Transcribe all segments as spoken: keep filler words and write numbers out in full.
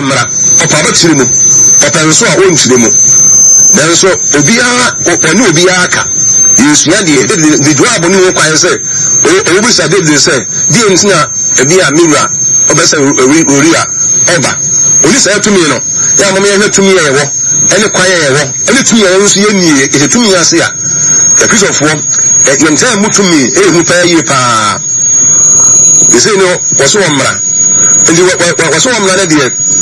mra opa batiri mu opa nso a ontire mu nanso obiara oni obiara ka yesua de de Joab ni wo kwan se o bi sa de se di entina ebia mira obesa Uria oba oni sa tumi no ya mama ya tumi ye wo ene kwan ye wo ene tumi ye nso ye nie e tumi ya se ya ya Christopher e yenta mutumi e hu pa ye pa ese no waso mra ndi waso mra na de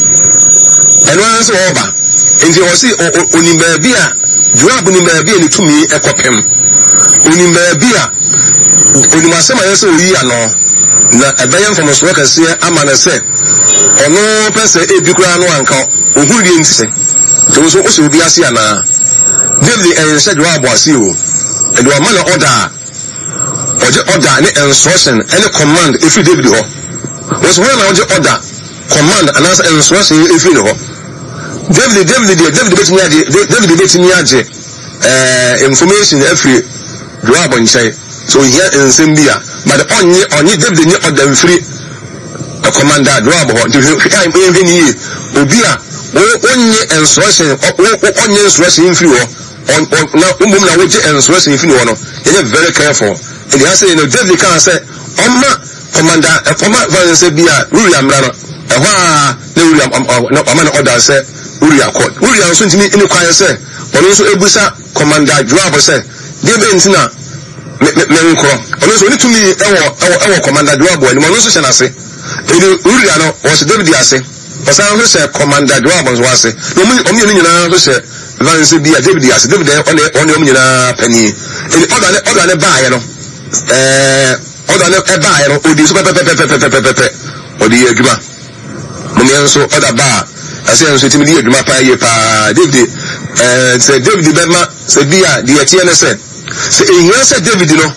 eno anse oba ndi o si oni ba bia Joab ni ba bia ni tumi e kopem oni ba bia oni masema yese oyi ano na ebeyen from so ka se amana se ono pese e bi kura no anka ohuri ntise to so o se obi ase ana David en se Joab ase o e do amana order oje order ni instruction any command if David ho was when na oje order command and answer instruction if ho David David David betimi age David betimi age eh information every Joab on say so here in Zambia but onye onye David ni order free a commander Joab ho to time even ni obi a onye instruction onye instruction free ho on na umum na woje instruction free ho no you very careful and he say no David can say omma commander a former vice bia Uria mra no e ho a na Uria no amana order say Uria court Uria so ntimi ini kwan say ono so ebusa commander Joab say David ntina me nkro ono so ni tumi ewo ewo ewo commander Joab ani mo so hye ase eni Uria no was David ase osan so say commander Joab so ase no mu omi ni nyina so say vice bia David ase David one one omi nyina pani eni order ne order ne baaye no eh order ne e baaye no odi so pepe pepe pepe pepe pepe odi adwuma mo me so order ba ase so timi di adwuma pa ye pa David eh say David bema say bia di etie ne say say ehia say David no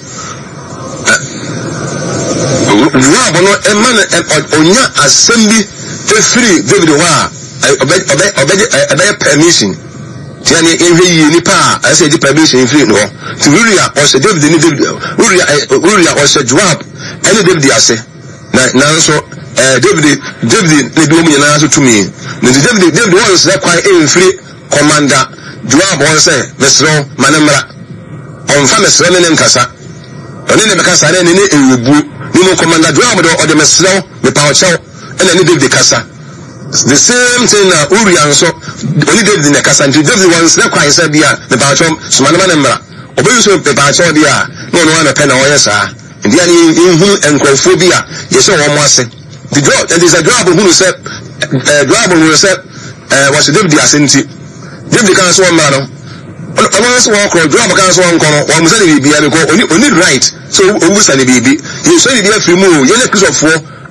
Joab no e man onya assembly e free David wa obe obe obe obe permission tiani ehwe yi ni pa ase di permission free no to Uria or say David ni David Uria Uria or say Joab any David ase na na so eh David David ne bi omu nyina so tumi na David David won say kwai e free commander Joab won say mesro manemra on fa mesro ne nkasa oni ne bekasa ne ne ewebu ni mo commander Joab do o de mesro me pa o chew ene ni David kasa the same thing na Uria nso oni David ne kasa nti David won say kwai say bia me pa o chew so manemra obeyu so me pa o chew dia no no na pe na o yesa ndi ani inhu enkrofobia yese wo mo ase the job and is a job who said uh job who said uh was David asenti David kan so ma no ono so won ko job kan so won ko no wo musa ni bibia be ko oni oni right so o musa ni bibi you so bibia free mu ye le Christopher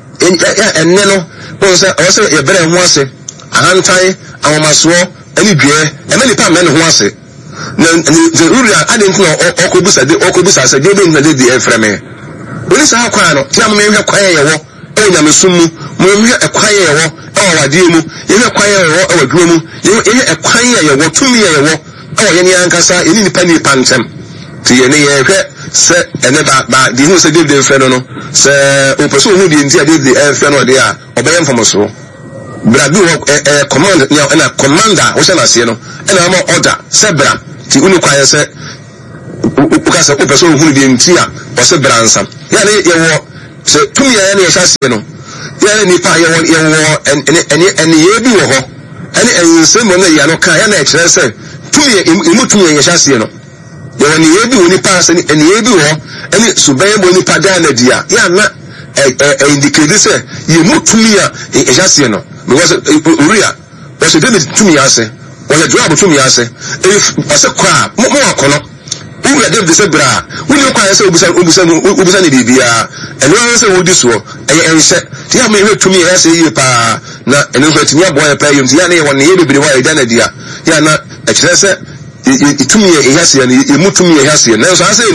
enne no o say o say e bere ho ase ahantan awomaso ani dwe e me ni pa me ho ase na the Uria adent no o ko busa de o ko busa say de be na de e freme oni sa akwa no ti am me hwe kwa ye wo e nyamesumu mo hwe ekwan ye wo e wade mu ye hwe kwan ye wo e waduro mu ye ye ekwan ye wo tumi ye wo e ye ni ankasa ye ni nipa ni pantem ti ye ne ye hwe se ene ba ba di hu se David fre no no se o peso hu di ntia David e fre no de a obeye mfomoso bradu e command ya na commander wo se na se no e na ma order se bra ti unu kwan se ukasa o peso hu di ntia o se bra nsam ya ne ye wo se tumi ya ne yasa se no ya ne pa ye wo ye wo ene ene ye bi wo ho ene ensem no ya no kan ya na e kire se tumi imu tumi ya yasa se no ye wo ne ye bi wo ni pa se ene ye bi wo ene suban bo ni pa da na dia ya na e indicate se ye mu tumi ya yasa se no because Uria was David tumi ya se was Joab tumi ya se if was kwa mo mo akono Uria David se bra woni kwa se obusa obusa obusa ni bibia eno an se wodi so e ense ti ya me hwe tumi ya se yi pa na eno hwe timi abo ya pa yum ti ya na ye won ye bibire wa ida na dia ya na e kire se itumi ya ya se ni emu tumi ya ya se na so an se no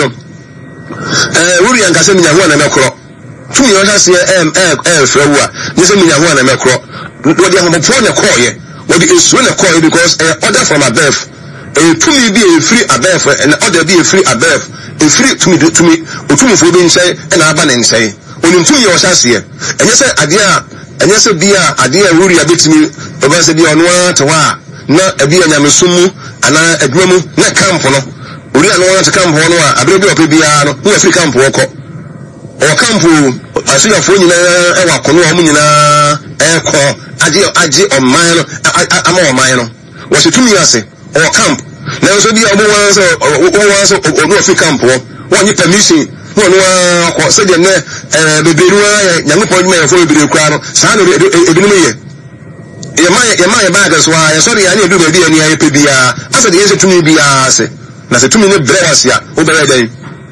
eh Uria nka se minya ho na mekro tumi ya ya se em em em frewa ni se minya ho na mekro wodi ahom fo na koye wodi esu na koye because order from above e tumi bi e free above and order bi e free above e free tumi tumi otumi fo bi nse e na aba na nse oni tumi yo hase enye se ade a enye se bia ade a Uria betimi obase bi ono to wa na ebi anyamesumu ana adwumu na camp no ori anu wan to camp no a abre bi ope bia no na fi camp wo ko o camp asuya fo nyina e wa kono o mu nyina e ko age age oman no ama oman no wo se tumi ase o camp na so bi obo wan so o wan so o no fi camp wo won ni permission no no ko se de ne eh beberu ya nyankopon nyima ya fo beberu kwa no sa no edinu ye yema yema ya baga so ya sorry ya ne du ba bia ni ya pe bia asa de yesu tumi bia ase na se tumi ne brewas ya o bere dan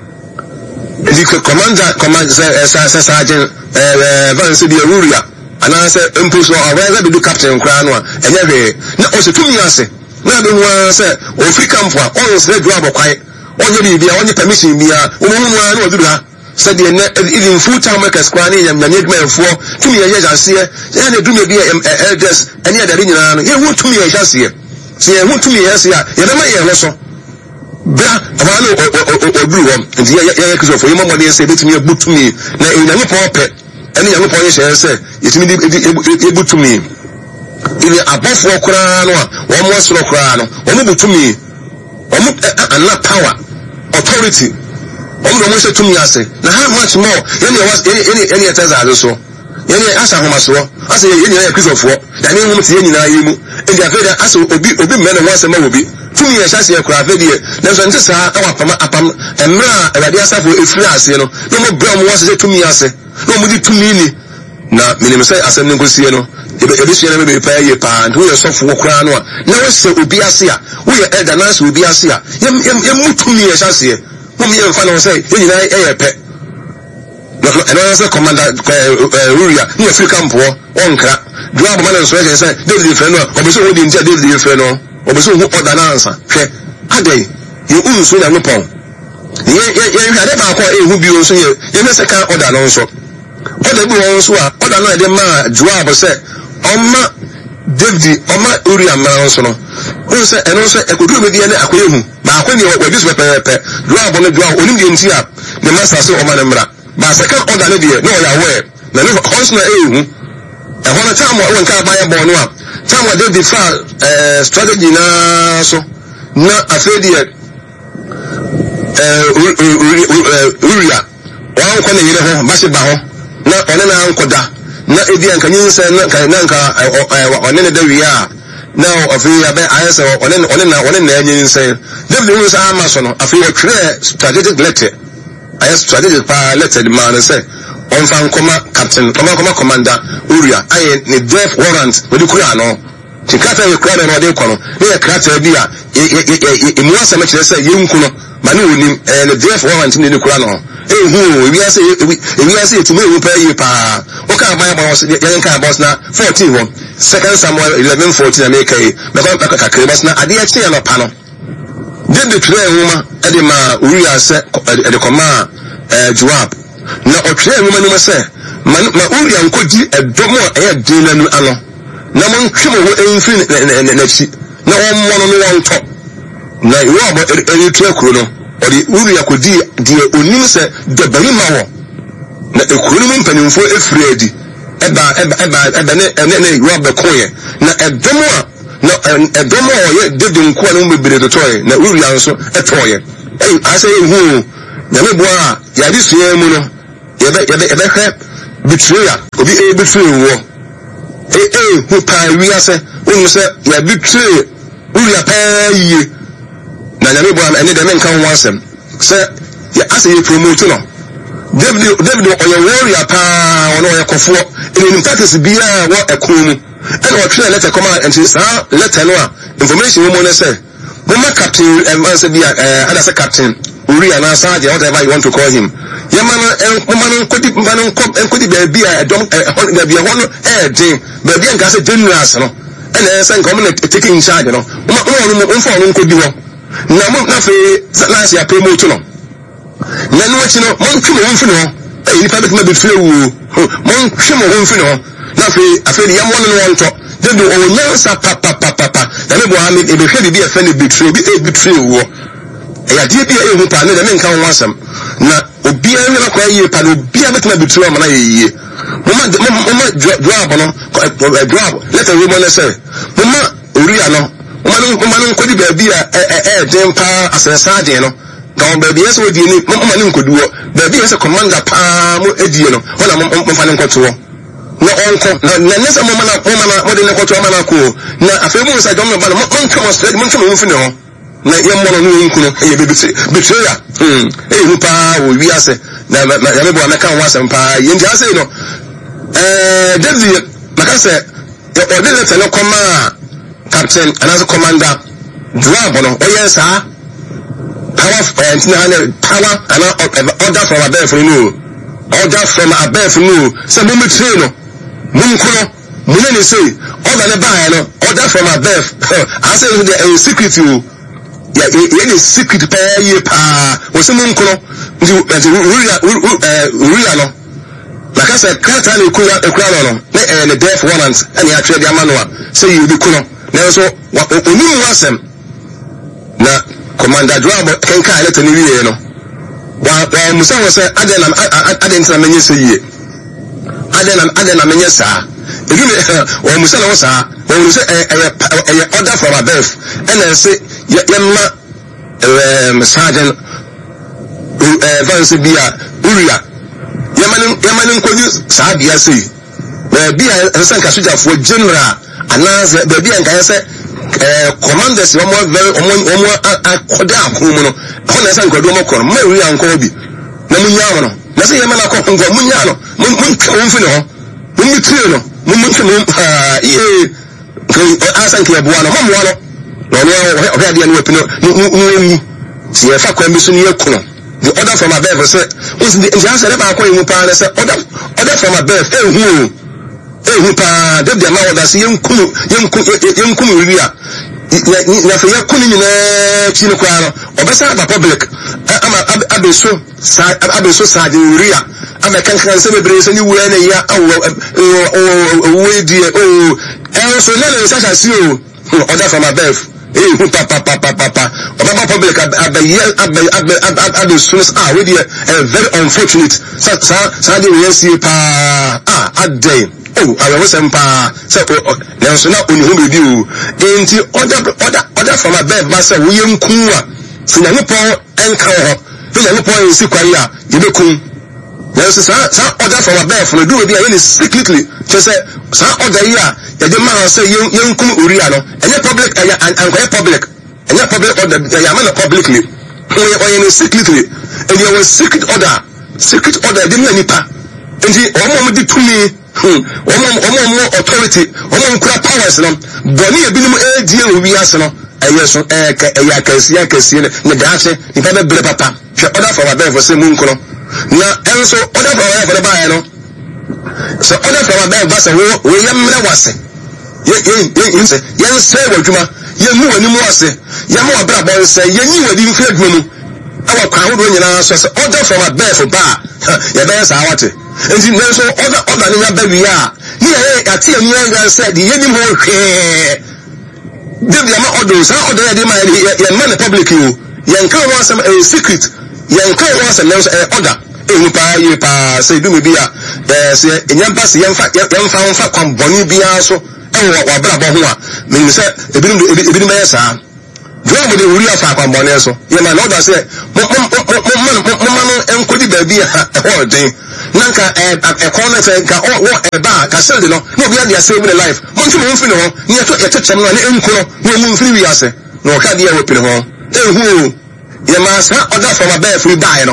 the commander command sa sa sergeant eh van se bi ruria ana se impuso o weza be do captain kra no a enye hwe na o se tumi ase na be nwa se o free camp a on se do abokwai onye bi bia onye permission bia o mu mu na o duru ha said the even full time workers kwani yam na need men for tumi ye jase ye na dumi bi elders any other nyina no ye hu tumi ye jase se ye hu tumi ye se ya ye be ma ye no so bra abano oduru won nti ye ye kiso for ye mo de se betumi ebutumi na enyanyi pope ene yanyi pope ye se yetimi ebutumi ile abofo kora no a wo mo soro kora no wo mo butumi wo mo ana power authority omo mo se tumi ase na how much more yene was any any ataza so yene asa homa so asa yene ya kisofo da ne hom tie nyina yi mu ndi afeda asa obi obi mmene ho ase ma obi tumi ya hyase ekura afedi na so nte saa awa pam apam emra awade asafo efiri ase no no mo bra mo wase tumi ase no mo di tumi ni na minim sai asem ne nkosie no ebe ebe so na be pa ye pa ndo ye sofo kura no a na wase obi ase a wo ye elder na so obi ase a yem yem mutumi ya hyase mo mi enfa no say nyina eye pe no no say commander ruria ni free camp wo onkra do abo man so say David fe no obeso wo di ntia David fe no obeso wo order na ansa hwe adai ye unso na no pon ye ye hwe ade ba ko ehu bi onso ye ye me second order no nso order bi won so a order no de ma Joab say oma David oma Uria ma nso no o say eno so ekodu be die ne akoyehu ba akwani wa bisu pepepe Joab no Joab onim die ntia the master say oma na mra ba second order no die no ya we na no honsna ehu e hono time o nka ba ya bo no a time David fa eh strategy na so na afedi eh Uria wa nko na yire ho ba se ba ho na one na nkoda na ebi anka nyinse na kan na nka one ne da wiya na afi ya be ayese one one na one na nyinse David won sa ama so no afi ya tire strategic letter ayes strategic pa letter the man say on fan koma captain koma koma commander Uria aye ne death warrant we di kura no tikata ye kura no de kono ne krata bi a e mu asa me kire say yenku no ma ne onim ne death warrant ne di kura no ehu ebi ase ebi ase etume ewu pa yi pa o ka ba ya boss yan ka boss na fourteen one second Samuel eleven fourteen na make e me ko ka ka boss na ade ya che no pa no did the tray woman e de ma Uria se e de koma eh Joab na o tray woman no se ma Uria nkodi edomo e de nanu ano na mo ntwemo wo enfi na chi na won mo no won to na yo abo e tray kuro no odi Uria kodi die onim se de bari ma wo na ekuru mu mpanimfo efredi eba eba eba eba ne ne ne yo abekoye na edomo a na edomo ye de nko na mbebere to toye na Uria nso etoye eh ase hu na me boa ya di suye mu no ye be ye be ye be hwe betrayal obi e betray wo eh eh hu pa wi ase unu se ya betray Uria pa yi na na me boa ene de me nka ho asem se ya ase ye promote no David David oye warrior pa ono ye kofo ene ntakesi bia wo ekomu ene o try letter come and say sa letter no a information wo mo ne say bo ma captain and answer bia eh ada say captain Uria na sergeant whatever you want to call him ye man man kodi man kodi bia bia dom eh bia hono eh din bia bia nka say generals no ene say nka mo taking charge no mo mo mo fo no kodi wo na mo na fe na say promote no na no chi no mon twemo won fi no eh ni fa be be fire wo mon twemo won fi no na fe afeli yam won no won to de do o nyansa pa pa pa pa pa na me bo ha me e be hwe bi e fa ne betray bi e betray wo ya die bia ehu pa ne de menka ho asem na obi a na kwa yie pa no obi a betuma beturu amana yie mama mama joab no joab let a woman say mama Uriah no mama mama no kodi ba bia eh eh dem pa asesa de no ga ba bia so di ni mama no koduo ba bia se commander pa mo edie no wala mo fa ne nkoto na onko na nesa mama na mama na mo de ne nkoto mama na ko na afemu sa jom no ba mo nka mo straight mo nka mo fi ne ho na yemmono no yinkuno e be betrayal hmm e hu pa wo wi ase na ya me bo na kan wasem pa yendi ase no eh David makase e order tele koma captain another commander Joab no o yes ah power and na power and order from above no order from above no say mo betray no mun kuno mun ne say order ne ba no order from above I say the secret you ya ya secret pa ye pa wo se mun kono ndi Uriah Uriah no like say kata le kura ekura no na eh the death warrant ani a trade amanual say you be kono na so onu wasem na commander Joab kan ka let ni wiye no wa wa musa wo say adena adena menye say ye adena adena menye sa ebi wa musa na wo sa wo say eh order from above and say yemma um sergeant uh Vance bia Uriah yemma yemma nkoju sa bia sei ba bia san ka soja for general announce ba bia nka say eh commanders omo very omo omo akoda akomu no ho na san kodo mo kor ma Uriah nko bi na munya no na say yemma na ko nko munya no mun ka won fi no mun mitire no mun mun mun ah eh asan ke buwa no mo mo no no no o dia no pino no si e fa kwa mbi so ne yakuno the order from above say is the answer na ba kwa mu pa na say order order from above eh hu eh hu pa de de ma order say yenkum yenkum yenkum Uriah ya fa yakuni ni na chi no kwa no obesa ba public ama abeso sa abeso sa de Uriah ama kan kan se bebre se ni wo na ya o we die o eh so na le sa sa si o order from above eh hu pa pa pa pa pa obaba public abaye abaye abaye source ah we dey very unfortunate sa sa dey we see pa ah adey oh I was sempa say na so na oni hu be bi o enti order order order from above ba say we yankun a sina ni po enka ho sina ni po esi kwari a ye be kun na so sa sa order from above no do we dey any secretly to say sa order here ya dey man say yankun Uriah no any public and and public and your public order ya man publicly or in secretly and there was secret order secret order dey na nipa enti omo mo di tumi omo omo authority omo kura powers no boni e binim e die owi ase no eye so e ka e ya kasi ya kasi ne daase nipa be bre papa hwe order from above say mun kono na enso order from above ba no so order from above ba say wo wo yamre wase ye ye ye say ye say wadwuma ye mu wani mu ase ye mu abra bo say ye ni wadi mfi adwuma mu awa kwa hodo nyina so say order from above ba ye be say awate enti na so order order ni ba wi a ni ye ati enu nga say di ye ni mu hwe de bi ama order sa order ye de ma ye man the public you ye nka wa some a secret ye nka wa some order ehu pa ye pa say du me bi a eh say enyampa se ye mfa ye mfa mfa kwamboni bia so ewo wa bra bo ho a me say ebinim ebinim ye sa Joab de Uriah fa kwamboni so ye ma order say mo mo mo man enkodi ba bi a e den nanka e corner say ka o e ba ka sel de no no bi a dey save the life mo ntu mo mfi no ho ni to e tetchem no ne enkuno no mo mfi wi ase no ka dey e wopire ho ehu ye ma sa order from above free buy no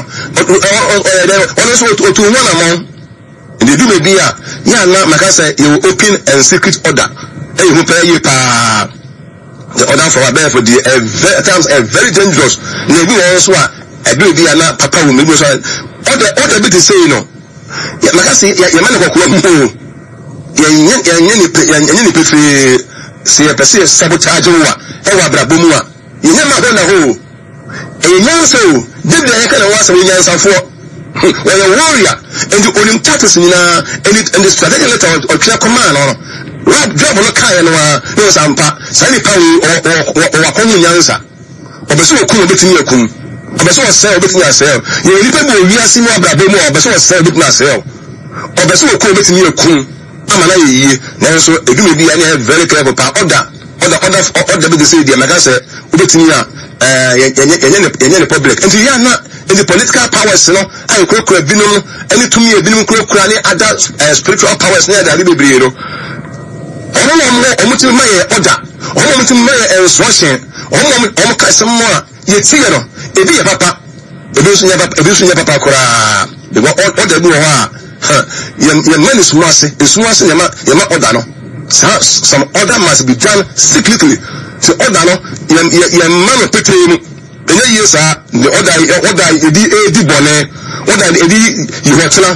o so to one amount they do me be a ya na maka say you open and secret order ehu pa ye pa the order from above for the at times a very dangerous na bi also a e bi bi na papa wo me so order order be to say no ya maka say ya man ko ko mu ya nya ya nya ni ya nya ni pefe say ya pese sabotage wa e wa brabo mu a ya nya ma ho na ho e nya so de de ya kana wa so nya nsafo when a warrior and the onim status ni na and it and the strategic letter or clear command no right job no kai no no sampa sai ni pa o o o akomu nyansa obeso okun obetini akun obeso sell obetini sell ye nipa bo wi ase mu abrabo mu obeso sell obetini sell obeso ko obetini ekun amana ye nanso edume bi ya very careful pa order order order order be say dia maka say obetini a eh yenye yenye the public and ya na in the political powers no ai ko ko binum any to me binum ko ko ani other spiritual powers na da bebre no ono mo omuti maye order ono muti maye instruction ono ono ka semmo a ye tie no ebi ye papa ebi so nya papa ebi so nya papa kora de order bi ho a ye ye mani suwase suwase ye ma ye ma order no some order must be done secretly so order no ye ye man petre mu enye yesa the order order edi edi bone order edi yihotena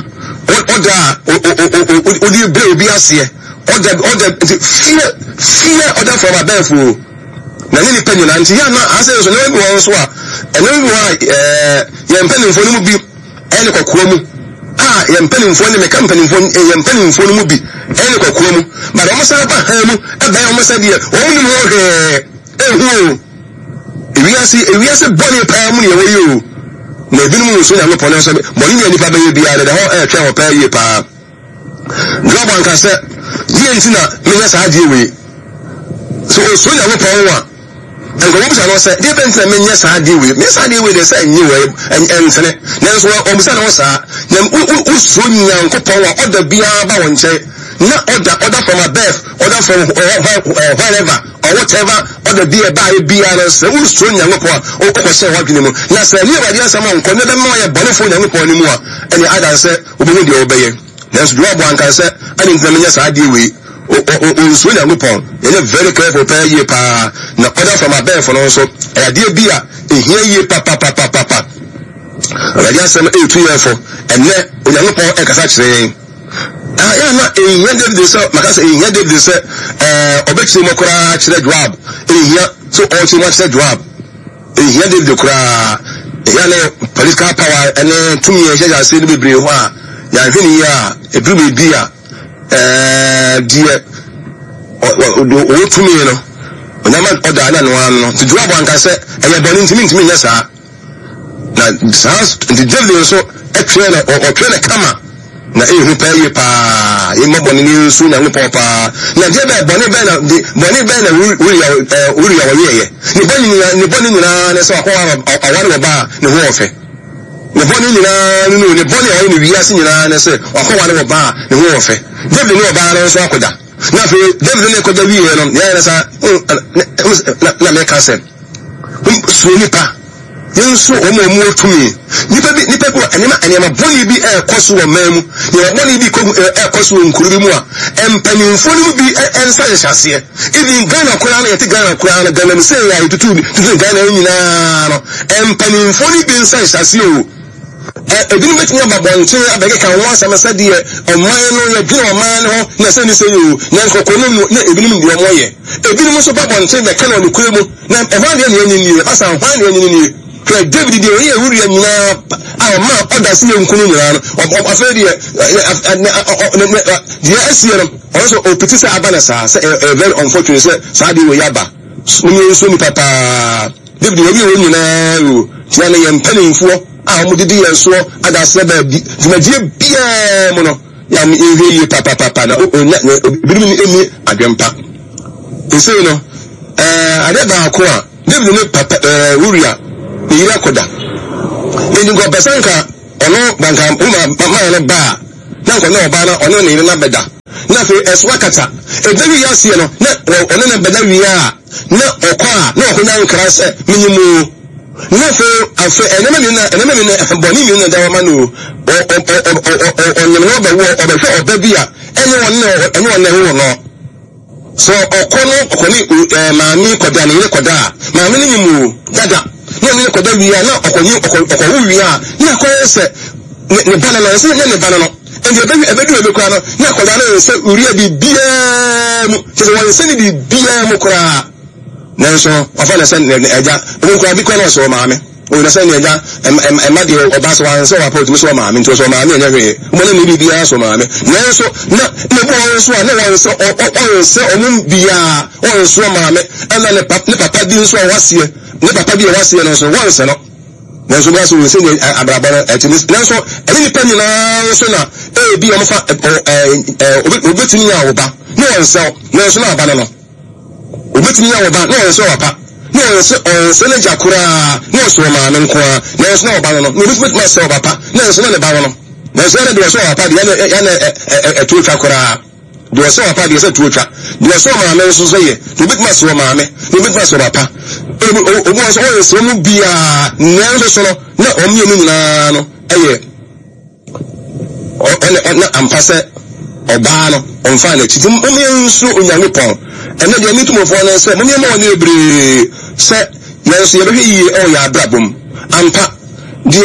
order odi bre obi ase order order fear fear order from above na ni penyo na nti ya na ase so na bi won so a ene bi wa eh ye mpanimfo no mu bi ene kokoro mu ah ye mpanimfo ne me kampanimfo ye mpanimfo no mu bi ene kokoro mu ba do mo sa ba ha mu e ba mo sa die o ni mo he ehu ewiase ewiase boni pa mu ne wo na ebinum so na me pone so boni ne nipa ba ye bia de ho e twa ho pa ye pa job an ka se die ntina me nya sa die we so so na me pon wa and go bisa no say dey ben tell me nya sa die we me sa die we de say nyi we en nsene na so o bisa no sa na u so nya nko pon wa order bia ba won che na order order from above order from wherever or whatever order be by be and say we so nya nko o ko se wa dwene mu na say ni ba dia sama nko ne be ma ye bone fo nya nko ni mu a any other say obi de obeye na so do an kan say ani ntame nya sa die we o o so nya nko ye very careful pa ye pa na order from above for no so e die bi a e hia ye pa pa pa pa pa radio sama e two year for enne o nya nko e kasa kire ah ya na e hia de so makasa e hia de so eh obekire mo kora kire job e hia so o chi mo kire job e hia de de kora ya na political power ene tumi e jeja se ni bebre ho a ya hwini ya e dru be bia eh die o tumi no onama oda na no an no to job an ka se e ye boni ntimi ntimi nya sa na sa the devil so e twe na o twe na kama na ehu pa ye pa ye mo boni ni su na npo pa na je be boni be na boni be na wuri ya wuri ya wo ye ni boni ni ni boni ni na na so akwa aware ba ne ho ofe ni boni ni na ni ni boni ya ni wiase ni na na se akwa aware ba ne ho ofe David ni ba na so akoda na fe David ni koda wi ye no ya na sa na me ka se so ni pa yenso omo omo tumi nipa bi nipa ko anema anema boni bi e koso wo mamu ye boni bi ko e koso nkuru bi mu a empanimfo no bi ensa hyase even Ghana kura na yete Ghana kura na Ghana se ya tutu tutu Ghana nyina no empanimfo ni bi ensa hyase o e ebi no betnya babonche abege kan wo asama sade e oman no ye dwe oman no na se ni se yo na nkoko no na ebi no ndi omo ye ebi no so babonche be kana no kura mu na e hwan de ne nyi ni asa hwan de nyi ni ke David de ye wuri nyina a ma order se nkunu nyina no o afa de de asie no also o piti se abana sa se very unfortunate se sa de we yaba so so ni papa David ye wuri nyina o tia na ye mpanimfo a mo didi ye so ada se ba bi djumajie bia mo no ya mi ehe ye papa papa na o bi mi emi adwempa ese no eh ade ba ko a David ne papa eh wuria ira koda eni go besanka ono banka uma mama na ba na ko na oba na ono ne na beda na fe eswakata e David yasie no na ono na beda wi a na okwa na okonya nkra se minyimu na fe afa enema ni na enema ni na boni mi na dawa manu o o o no ba wo o ba fe oba bia enye won na enye won na ho no so okono okoni maami koda ni koda maami ni mu dada na ni koda wi a na okonyi okowo wi a na ko se ne bana na se ne bana no endi ebedu ebedu ebekura no na koda na se uri abi bia mu se won se ni bia mu kura na so afa na se eja o ko abi ko na so maami o na se ni eja e ma de oba so wan so wa pot mi so maami nto so maami enya hwe mo na ni bia so maami na so na ne bo so na wan so o se o mu bia o so maami ana ne papa ne papa bi so wasie ne papa bi wasie no so wan se no nanso ba so se ne abrabara etinis nanso ene ni pani na so na e bi o mfa eh obetini ya woba no onse nanso na aba no obetini ya woba no onse wapa no onse onse ne jakura no so ma ne nko nanso na oba no no obetini ma se wapa nanso na ne ba no nanso na de so wapa de ya na etu twakura de so wapa de se tu twa de so ma ne so so ye obetini ma se ma me obetini so wapa omo so o so mu bia nanso so no na omi enu nyina no eye o na ampase oba no onfa na titi omi nso onyanwe pon ene de mitumofo na se omi ma oni ebre se nanso ye be yi o ya abrabom ampa de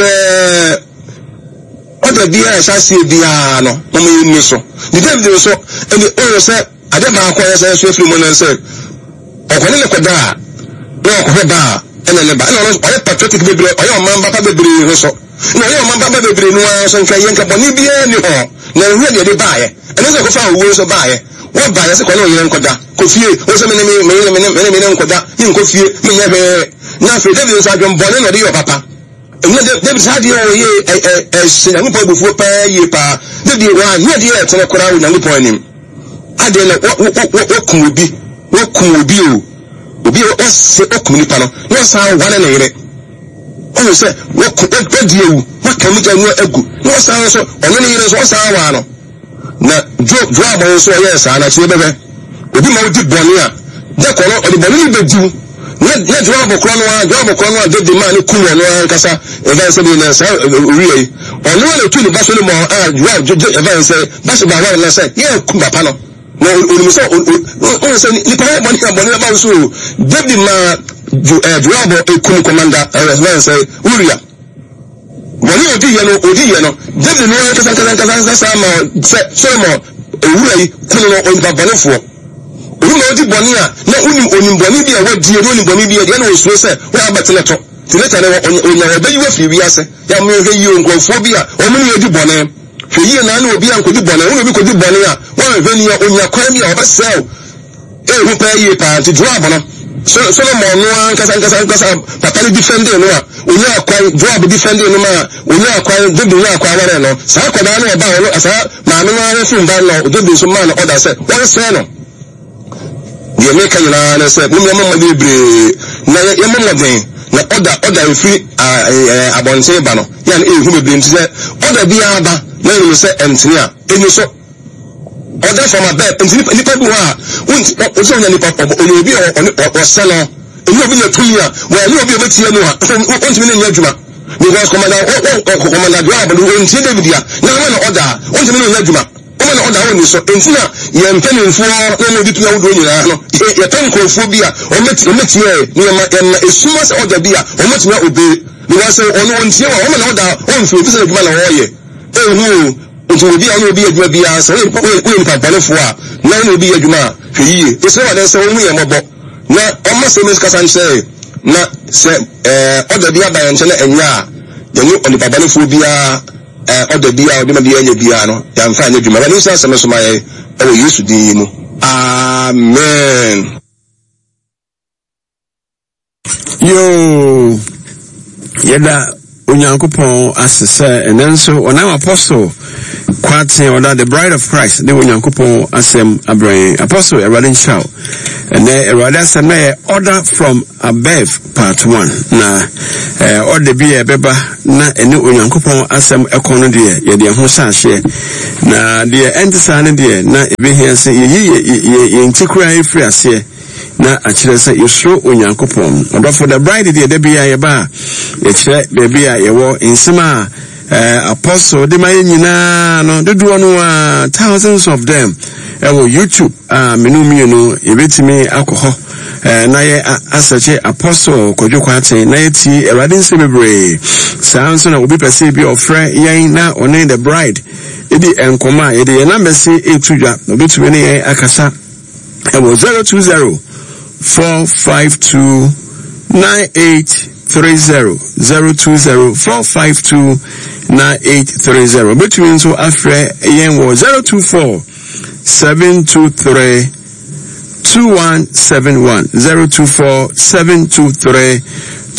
oda bia sase bia no omi ni so de dem de so ene o se ade ba akwa se so firi mo na se okwane le koda no ko ba ene le ba ene o patriotic bebre o yo man ba bebre ho so no yo man ba bebre no so nka ye nka boni bia ni ho na hu de de ba ye ene se ko fa wo so ba ye wo ba ye se ko no ye nkoda ko fie wo se me me me me me me nkoda ni nko fie me nya be na fe David sa dwon bone no de yo papa ene David sa de o ye eh eh se na nko bufu pa ye pa David wa nya de e tene kora wo na nko anim ade na wo wo kun obi wo kun obi o obi o se okum nipa no no sa wane na yire o se wo ko die wu wa kan mi janu agu no sa so ono ne yire so sa wa no na jo jo abo so ye sa na chi bebe obi ma odi boni a de ko no odi boni be diu na na jo abo kro no a jo abo kro no a de de ma ne kun no an kasa e ga se bi na sa ori yi ono le tu ni ba so le mo a jo jo e va se ba se ba wa na se ye kum papa no no onimso on se ni pa boni ka boni ba so David ma ju eh juabo ekun commander eh say Uriah boni odi ye no odi ye no David no kasa kasa kasa kasa ma se so mo Uriah kun no on ba boni fo oni ma odi boni a na unim onim boni bi a wadi e onim boni bi e na osuo se wa abatele to tileta ne onya wa bayi wa fi wi ase ya mo he yi onkonfo bi a o mo ne odi boni fe yi na na obi an kodi boni won obi kodi boni a won ve ni onya kwan bi a oba sel e hu pa yi pa ti drop no so Solomon no an kasa kasa kasa papa ni defender no a onya kwan drop defender no ma onya kwan David onya kwan ware no sa kwada na oba no asa ma me no refin ban no David so ma no order say won say no ye make you na say bumi mama libre na ye mama den na order order free abonse ba no ya na e hu bebre nti say order bi aba na you say entini a eni so order from above entini nipa bi wa wonti o so nya nipa o obi o selo eni obi na tumi a wa ni obi obetie mu ha wonti me nya adwuma because commander o commander do aba do wonti David ya na na order wonti me nya adwuma o me na order woni so entina ye mpanimfo na no ditu na wodo nyina no ye tankrofo bi a o meti o meti e ni ma na esuma se order bi a o meti na obe ni wa se ono wonti wa o me na order won fi obi se adwuma na wo ye ehu nti obi a obi adwuma bi a se we we mpanimfo a na no obi adwuma hwe yiye ese wa den se wo mu ye mobo na o ma se mes kasan se na se eh order bi aba ye nche na enya a ye ni oni panimfo bi a eh order bi a odi ma bi anya bi a no ya mfa anya adwuma ba ni se asem so ma ye e wo Yesu din mu amen yo yeda Onyankopon asese enenso onam apostle kwate oda the bride of Christ de Onyankopon asem abrain apostle Erade Show and Erade asem na order from above part one na eh order bi e beba na ene Onyankopon asem ekono de ye de ho sanhye na de entisa ne de na ebe hia se ye ye ntikura efri ase na akire se yesro Onyankopon order for the bride de de bia ye ba ye kire baby a ye wo nsema eh apostle de maye nyina no dodo no a thousands of them e wo YouTube ah menu mienu ebetimi akoho eh na ye asache apostle kodwokwate na ye ti Erade nsebebre sanso na obi pese bi ofre yen na one the bride edi enkoma ye de ye number say etudwa obetumi ne ye akasa e wo zero two zero four five two nine eight three zero zero two zero four five two nine eight three zero between so afre yen was zero two four seven two three two one seven one zero two four seven two three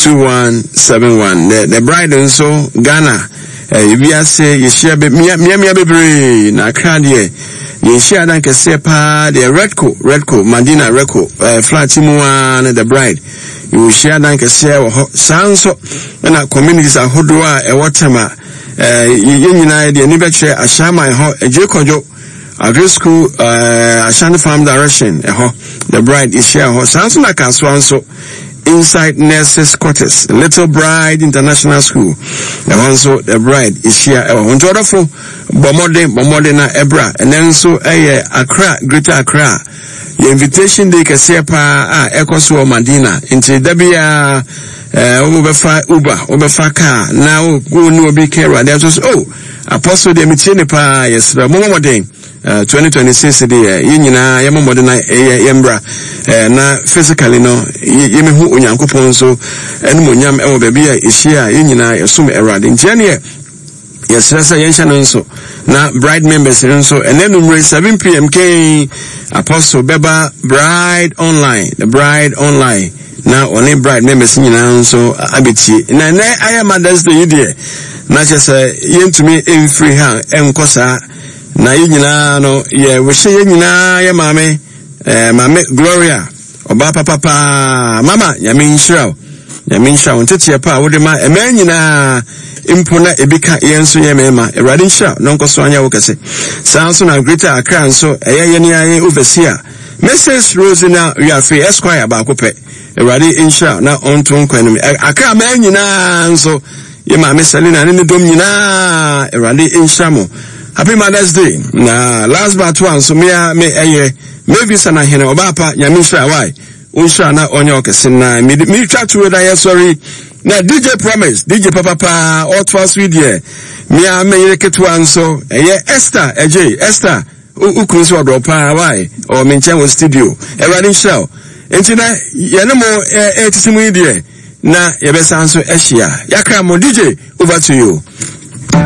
two one seven one. The the bride nso Ghana eh bi ase ye share be mia mia bebre na krade ye share dan kese pa the Redco Redco Madina Redco uh, flat mu and the bride you share dan kese wo sanso na communities ahodo a e wotema eh ye nyina de ni be kire ashama ho ejekojo agri school uh Ashani farm direction eh ho the bride is share ho sanso na kanso anso inside nurses quarters Little Bride International School and also the bride is here on wonderful bomode bomode na ebra and then so eh Accra Greater Accra the invitation day kase pa ah ekoso Madina into dabia eh obefa Uber obefa car now go no be care there so oh apostle de mitie pa yes momode Uh, twenty twenty-six the ye nyina ye momode na ye mbra eh na physically no ye me hu onyankopon so enu monyam e wo ba bia ehia ye nyina yesum erade ntiane ye yesrasa ye hya no nso na bride members nso enenumre seven p m k apostle beba bride online the bride online na only bride members nyina nso abeti na na aya mothers day there na chese yentumi emfree ha enkosa na yinyina no ye we hye yinyina ye mame eh mame Gloria oba papa pa mama nyame nhyira nyame nhyira wontetie pa wo de ma emanyina impo na ebika yenso ye mema erade nhyira no nkoso anya wo kese sanso na Greater Accra nso eye ye ne aye overseer Missus Rosina Wiafe Esquire ba ko pe erade nhyira na onto nkwanum Accra manyina nso ye mame Selina ne dom nyina erade nhyira mo. Happy Mother's Day. Na last but one so me me eh maybe sana hene obapa nyamisha why unsha na onyo kesina me me try to that sorry na D J Promise D J Papa pa all twas with here me a me yeketu anso eh Esther eje Esther ukuru so dropa why or me chen studio e running show entina ye no mo eh tisimu here na ye be sanso ehia yakra mo D J over to you.